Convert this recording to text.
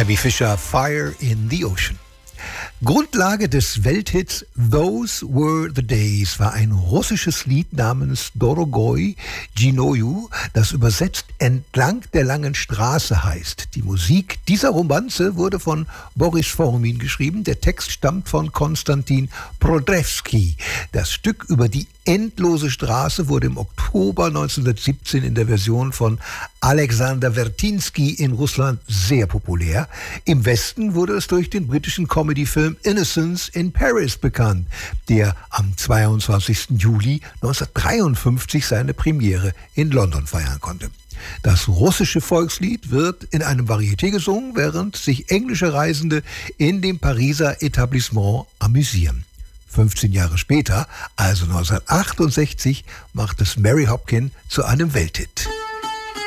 Ivy Fisher, Fire in the Ocean. Grundlage des Welthits Those Were the Days war ein russisches Lied namens Dorogoi Jinoyu, das übersetzt Entlang der langen Straße heißt. Die Musik dieser Romanze wurde von Boris Fomin geschrieben. Der Text stammt von Konstantin Prodrewski. Das Stück über die endlose Straße wurde im Oktober 1917 in der Version von Alexander Vertinsky in Russland sehr populär. Im Westen wurde es durch den britischen Comedyfilm Innocence in Paris bekannt, der am 22. Juli 1953 seine Premiere in London feiern konnte. Das russische Volkslied wird in einem Varieté gesungen, während sich englische Reisende in dem Pariser Etablissement amüsieren. 15 Jahre später, also 1968, macht es Mary Hopkin zu einem Welthit.